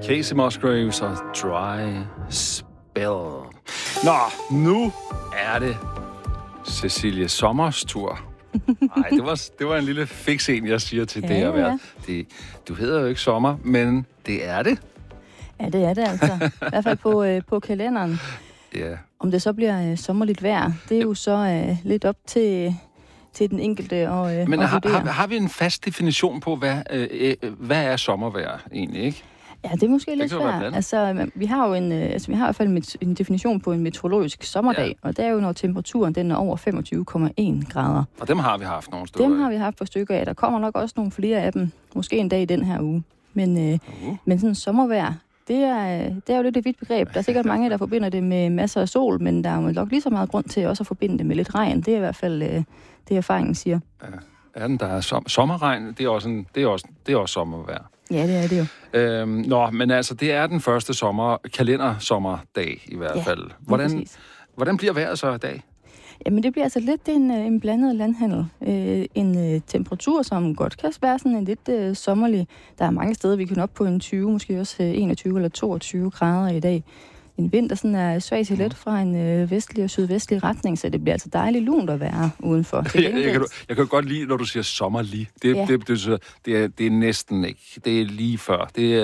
Casey Musgraves og Dry Spell. Nå, nu er det Cecilie Sommers tur. Nej, det var en lille fix en, jeg siger til det at være. Du hedder jo ikke Sommer, men det er det. Ja, det er det altså. I hvert fald på kalenderen. Ja. Om det så bliver sommerligt vejr, det er jo så lidt op til den enkelte og men vurdere. har vi en fast definition på, hvad er sommervejr egentlig, ikke? Ja, det er måske lidt svært. Altså, vi har jo vi har i hvert fald en definition på en meteorologisk sommerdag, og det er jo, når temperaturen den er over 25,1 grader. Og dem har vi haft nogle stykker. Dem har vi haft på stykker af. Der kommer nok også nogle flere af dem, måske en dag i den her uge. Men sådan sommervejr, det er jo lidt et vidt begreb. Der er sikkert mange, der forbinder det med masser af sol, men der er jo nok lige så meget grund til også at forbinde det med lidt regn. Det er i hvert fald det, erfaringen siger. Ja. Er den, der er sommerregn, det er også sommervejr. Ja, det er det jo. Men altså, det er den første kalendersommerdag i hvert fald. Hvordan bliver vejret så i dag? Jamen, det bliver altså lidt en blandet landhandel. En temperatur, som godt kan være sådan en lidt sommerlig. Der er mange steder, vi kan op på en 20, måske også 21 eller 22 grader i dag. En vind, der sådan er svag til let fra en vestlig og sydvestlig retning, så det bliver altså dejligt lunt at være udenfor. Jeg kan godt lide, når du siger sommerlig. Det er næsten ikke. Det er lige før. Det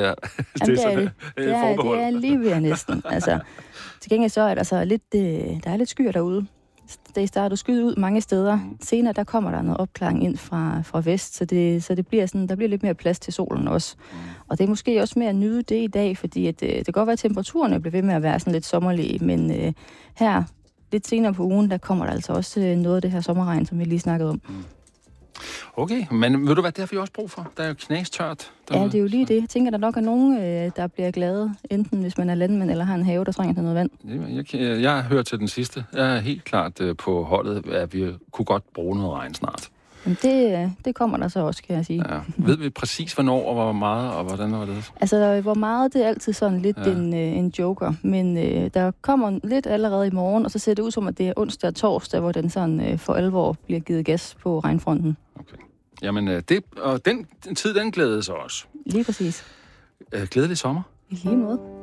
er lige ved næsten. Altså, til gengæld så er der så lidt, der er lidt skyer derude. Det starter skyde ud mange steder. Senere der kommer der noget opklaring ind fra vest, så det bliver sådan, der bliver lidt mere plads til solen også. Og det er måske også mere at nyde det i dag, fordi at, det kan godt være, at temperaturerne bliver ved med at være sådan lidt sommerlige, men her lidt senere på ugen, der kommer der altså også noget af det her sommerregn, som vi lige snakkede om. Okay, men ved du hvad, det har vi også brug for? Der er jo knastørt. Ja, det er jo lige det. Jeg tænker, der nok er nogen, der bliver glade, enten hvis man er landmand eller har en have, der trænger til noget vand. Jeg hører til den sidste. Jeg er helt klart på holdet, at vi kunne godt bruge noget regn snart. Men det kommer der så også, kan jeg sige. Ja. Ved vi præcis, hvornår og hvor meget, og hvordan var det? Altså, hvor meget, det er altid sådan lidt en joker. Men der kommer lidt allerede i morgen, og så ser det ud som, at det er onsdag og torsdag, hvor den sådan for alvor bliver givet gas på regnfronten. Okay. Jamen, den tid, den glæder sig også. Lige præcis. Glædelig sommer. I lige måde.